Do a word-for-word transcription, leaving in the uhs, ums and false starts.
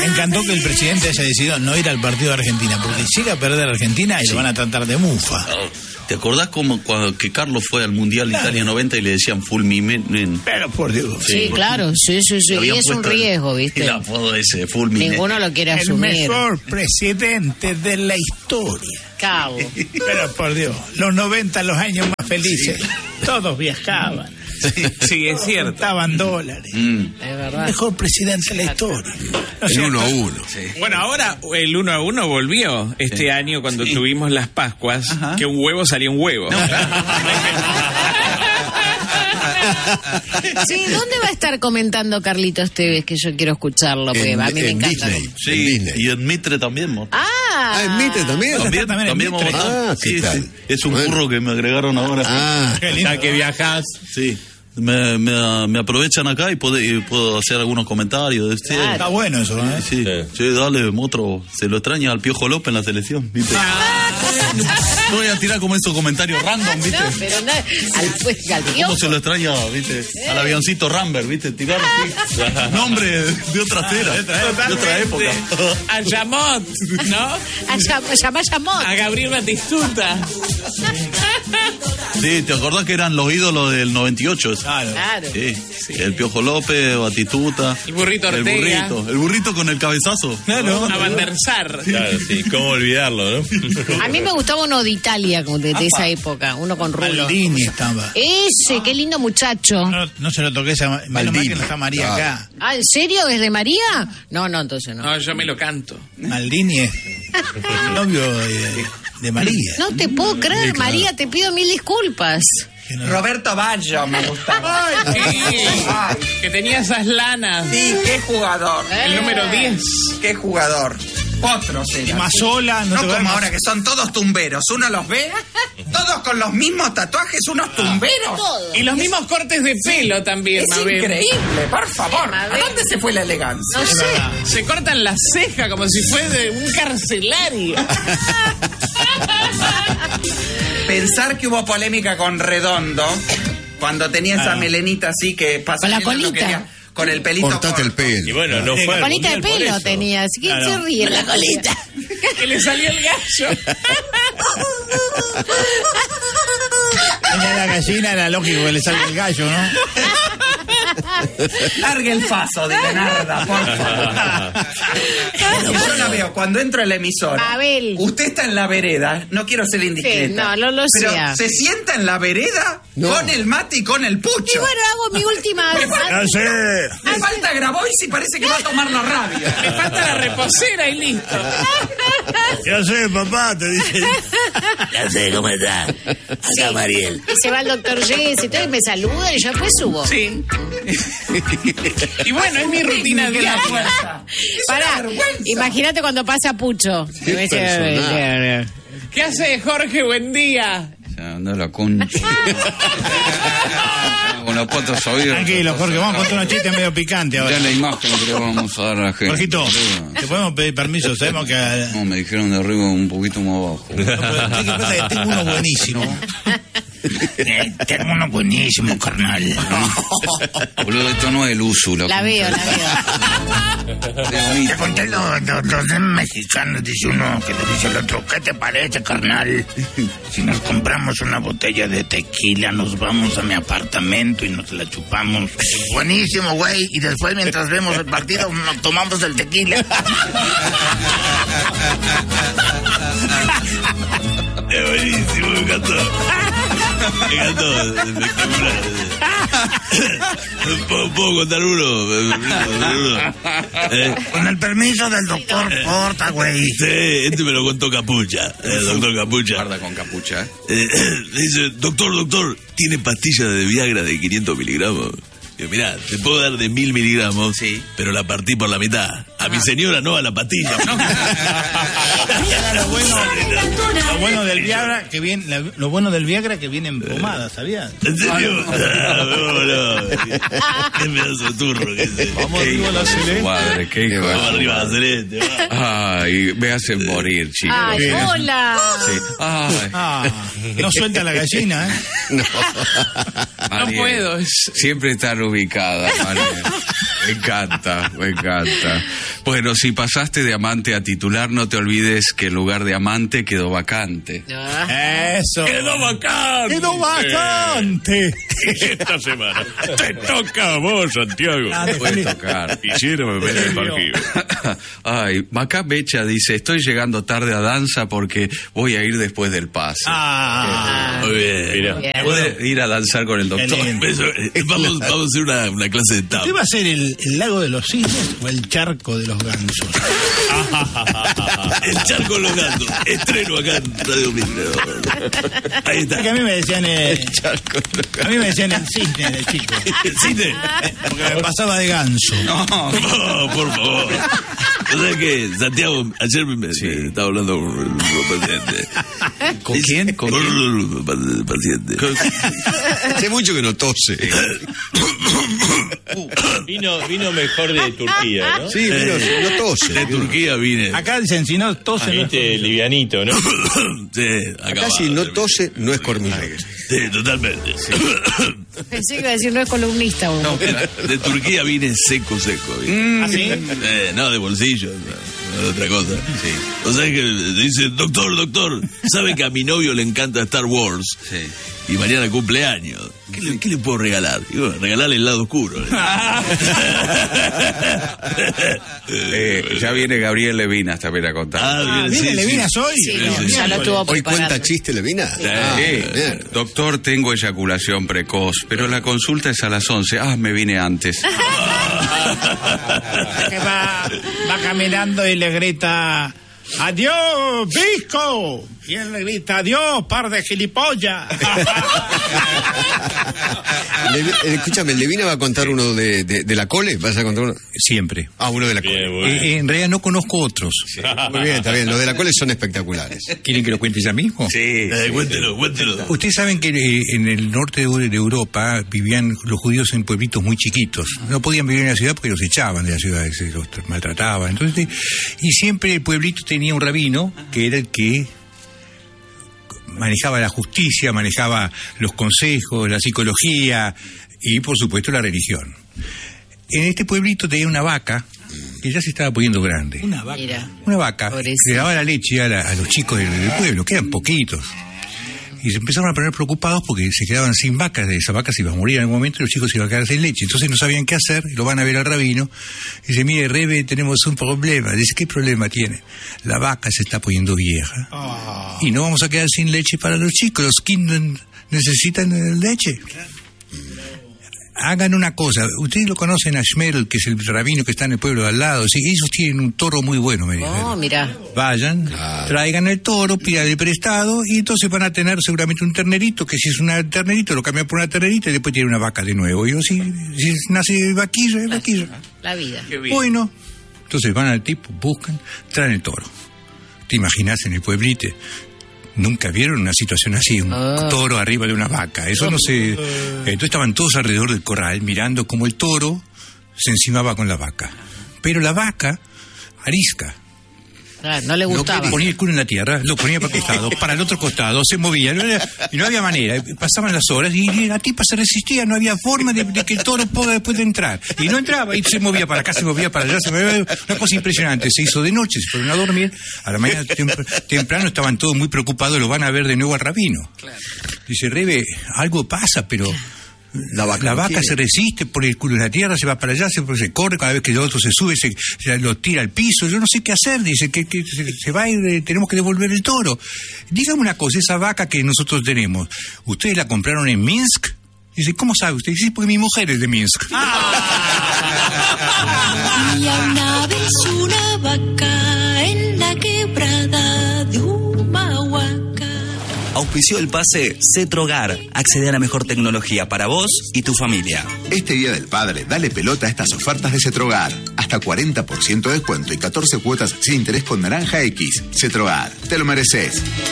Me encantó que el presidente haya decidido no ir al partido de Argentina, porque llega a perder Argentina y sí. lo van a tratar de mufa. ¿Te acordás como cuando que Carlos fue al Mundial claro. Italia noventa y le decían fulminen? Pero por Dios. Sí, sí claro, sí, sí, sí. Y es un riesgo, ¿viste? El apodo ese, fulminen. Ninguno lo quiere asumir. El mejor presidente de la historia. Cabo. Pero por Dios, los noventa, los años más felices, sí. todos viajaban. Sí, sí, es cierto. Estaban dólares. Mm. Es verdad. El mejor presidente de la historia. ¿No el uno a uno. Sí. Bueno, ahora el uno a uno volvió este sí. año cuando sí. tuvimos las Pascuas, ajá. que un huevo salía un huevo. No, claro. Sí, ¿dónde va a estar comentando Carlitos Tevez? Que yo quiero escucharlo, porque en, a mí me encanta. Disney, sí, en Disney. Y en Mitre también. ¿no? Ah, ah, en Mitre también. También, también, también Mitre. Ah, sí, sí. Es un bueno. curro que me agregaron ahora. Ah, qué lindo. Que viajas. Sí. Me, me, me aprovechan acá y puedo, y puedo hacer algunos comentarios. De usted. Ah, está bueno eso, ¿eh? Sí, sí. sí dale, Motro. Se lo extraña al Piojo López en la selección, ¿viste? Ah. No voy a tirar como esos comentarios random, ¿viste? No, pero no, al, pues, al Piojo. ¿Cómo se lo extraña, viste? Eh. Al avioncito Rambert, ¿viste? Tirar así. Nombre de otra cera, de otra época. A Yamot, ¿no? A Yamot, Yamot. A Gabriel Batistuta. Sí, ¿te acordás que eran los ídolos del noventa y ocho? Claro. claro. Sí. sí. El Piojo López, Batistuta. El burrito Ortega. El burrito. El burrito con el cabezazo. Claro. A Van der Sar. Claro, sí. ¿Cómo olvidarlo, no? A mí me gustaba uno de Italia, de, de esa época. Uno con rulo. Maldini estaba. Ese, qué lindo muchacho. No, no se lo toqué esa. Menos mal que no está María ah. acá. Ah, ¿en serio? ¿Es de María? No, no, entonces no. No, yo me lo canto. Maldini es el novio de, de María. No te puedo creer, sí, claro. María, te pido mil disculpas. Roberto Baggio me gustaba. Ay, sí, Ay. Que tenía esas lanas. Sí, qué jugador. El número diez. Qué jugador. Otros eran. Y Mazola. No, no como ahora que son todos tumberos. Uno los ve, todos con los mismos tatuajes, unos tumberos. Todo. Y los mismos cortes de pelo también, Es Mabel. increíble, por favor. Sí, ¿A dónde se fue la elegancia? No sé. Se cortan la ceja como si fuera de un carcelario. Pensar que hubo polémica con Redondo cuando tenía esa ah. melenita así que pasaba. Con la colita. No quería, con el pelito. Cortate el pelo. Y bueno, no fue. La colita de pelo tenía. Así que claro. se ríe la colita. Que le salió el gallo. Tenía la gallina, era lógico que le salga el gallo, ¿no? Largue el faso de Leonarda, por favor. Yo la veo cuando entro a la emisora. Abel. Usted está en la vereda, no quiero ser indiscreta. Sí, no, no lo pero sea. se sienta en la vereda no. con el mate y con el pucho. Y bueno, hago mi última. Me falta, no sé. me falta Grabois y parece que va a tomar la rabia. Me falta la reposera y listo. Ya sé, papá, te dice. Ya sé, ¿cómo estás? Acá, sí. Mariel. Y se va el doctor Jess y todo, y me saluda y yo después subo. Sí. Y bueno, es mi rutina diaria. Pará, imagínate cuando pasa Pucho. Qué personal. ¿Qué hace Jorge? Buen día. Anda la concha. Con los patas abiertas. Tranquilo, Jorge, vamos a contar unos chistes medio picantes ahora. Ya la imagen que le vamos a dar a la gente. Jorgito, te podemos pedir permiso, sabemos que... No, me dijeron de arriba un poquito más abajo. No, pero ¿qué pasa? Que tengo uno buenísimo. Eh, tengo uno buenísimo, carnal. Boludo, esto no es el uso. La, la veo, la veo. Te conté los, los, los de mexicanos, dice uno, que le dice el otro, ¿qué te parece, carnal? Si nos compramos una botella de tequila, nos vamos a mi apartamento y nos la chupamos. Buenísimo, güey. Y después, mientras vemos el partido, nos tomamos el tequila. Es buenísimo, me encantó. Me encantó, espectacular. ¿Puedo, ¿Puedo contar uno? Eh. Con el permiso del doctor Porta, güey. Sí, este me lo contó Capucha, el doctor Capucha. Guarda con Capucha. Eh, dice, doctor, doctor, ¿tiene pastillas de Viagra de quinientos miligramos? Digo, mirá, te puedo dar de mil miligramos, sí, pero la partí por la mitad. A mi señora no, a la pastilla. ¿No? lo, bueno, lo bueno del Viagra que viene, lo bueno del Viagra que viene en pomada, ¿sabías? ¿En serio? Ah, no, no. Qué pedazo de turro que es. Vamos arriba a la celeste. Madre, qué Vamos arriba a la celeste. Ay, me hacen morir, chicos. Ay, hola. Sí. Ay. Ah, no suelta la gallina, ¿eh? No. No puedo. Es... Siempre están ubicadas, María. Me encanta, me encanta. Bueno, si pasaste de amante a titular, no te olvides que el lugar de amante quedó vacante. Eso. ¡Quedó vacante! ¡Quedó vacante! Esta semana te toca a vos, Santiago. Puede tocar. Quisiera beber el partido. Ay, Macá Becha dice, estoy llegando tarde a danza porque voy a ir después del pase. Ah, Muy bien. mira. Bien. ¿Puede ir a danzar con el doctor? Qué lindo. Eso, eh, vamos, vamos a hacer una, una clase de tap. ¿Usted va a ser el, el lago de los cisnes o el charco de los gansos? El charco de los gatos. Estreno acá en Radio Mitre. Ahí está. Porque a mí me decían el, a mí me decían el cisne de chico. ¿El cine? Porque me pasaba de ganso. No. No, por favor. O sea que, Santiago, ayer me, me estaba hablando con un paciente. ¿Con quién? ¿Con Con un paciente. Hace mucho que no tose. Vino, vino mejor de Turquía, ¿no? Sí, vino, no tose. De Turquía vine. Acá dicen, si no tose, no Viniste livianito, ¿no? Sí, Acá acabado, si no terminé. tose, no es Cormillo. Sí, totalmente. Pensé que iba a decir no es columnista uno. De Turquía vine seco, seco. ¿viste? ¿Ah, sí? Eh, no, de bolsillo, no, no de otra cosa. Sí. O sea que dice, doctor, doctor, ¿sabe que a mi novio le encanta Star Wars? Sí. Y mañana cumpleaños. ¿Qué le, qué le puedo regalar? Y bueno, regalarle el lado oscuro. Eh, ya viene Gabriel Levinas también a contar. Ah, ¿viene Levinas hoy? Sí, Sí, no, sí, ya sí. lo estuvo ¿Hoy preparando. cuenta chiste, Levina? Sí. Ah, bien. Doctor, tengo eyaculación precoz, pero la consulta es a las once. Ah, me vine antes. Que va, va caminando y le grita, ¡adiós, Visco! Y él le grita, ¡adiós, par de gilipollas! Levi- eh, escúchame, ¿Levina va a contar uno de, de, de la cole? ¿Vas a contar uno? Siempre. Ah, uno de la cole. Bien, bueno. Eh, en realidad no conozco otros. Muy bien, está bien. Los de la cole son espectaculares. ¿Quieren que lo cuente ya mismo? Sí. Eh, cuéntelo, cuéntelo. Ustedes saben que eh, en el norte de de Europa vivían los judíos en pueblitos muy chiquitos. No podían vivir en la ciudad porque los echaban de la ciudad, se los tra- maltrataban. Entonces, y siempre el pueblito tenía un rabino que era el que manejaba la justicia, manejaba los consejos, la psicología y, por supuesto, la religión. En este pueblito tenía una vaca que ya se estaba poniendo grande. Una vaca. Mira. Una vaca Pobrecita. que le daba la leche a, la- a los chicos del, del pueblo, que eran poquitos. Y se empezaron a poner preocupados porque se quedaban sin vacas, de esa vaca se iba a morir en algún momento y los chicos se iban a quedar sin leche. Entonces no sabían qué hacer, lo van a ver al rabino. Y dice, mire, Rebe, tenemos un problema. Dice, ¿qué problema tiene? La vaca se está poniendo vieja. Y no vamos a quedar sin leche para los chicos. Los kinder necesitan eh, leche. Hagan una cosa, ustedes lo conocen a Shmerl, que es el rabino que está en el pueblo de al lado. Sí, ellos tienen un toro muy bueno, me dijeron. Oh, mira. Vayan, traigan el toro, pidan el prestado y entonces van a tener seguramente un ternerito, que si es un ternerito lo cambian por una ternerita y después tiene una vaca de nuevo. Y yo, si, si nace vaquilla, es vaquilla. La vida. Bueno, entonces van al tipo, buscan, traen el toro. ¿Te imaginas en el pueblito? Nunca vieron una situación así, un Ah. toro arriba de una vaca. Eso no se... Entonces estaban todos alrededor del corral mirando cómo el toro se encimaba con la vaca. Pero la vaca, arisca, Claro, no le gustaba. ponía el culo en la tierra, lo ponía para el costado, para el otro costado, se movía, no era- y no había manera. Pasaban las horas y la tipa se resistía, no había forma de, de que el toro pueda después de entrar. Y no entraba, y se movía para acá, se movía para allá, se movía, una cosa impresionante. Se hizo de noche, se fueron a dormir, a la mañana tem- temprano estaban todos muy preocupados, lo van a ver de nuevo al rabino. Dice, Rebe, algo pasa, pero... La vaca, La no vaca quiere. se resiste, pone el culo en la tierra, se va para allá, se, se corre, cada vez que el otro se sube, se, se lo tira al piso. Yo no sé qué hacer, dice, que, que se, se va a ir, eh, tenemos que devolver el toro. Dígame una cosa, esa vaca que nosotros tenemos, ¿ustedes la compraron en Minsk? Dice, ¿cómo sabe usted? Dice, porque mi mujer es de Minsk. Había una vez una vaca en la quebrada de Humahuaca. Auspició el pase Cetrogar. Accede a la mejor tecnología para vos y tu familia. Este Día del Padre, dale pelota a estas ofertas de Cetrogar. Hasta cuarenta por ciento de descuento y catorce cuotas sin interés con Naranja X. Cetrogar, te lo mereces.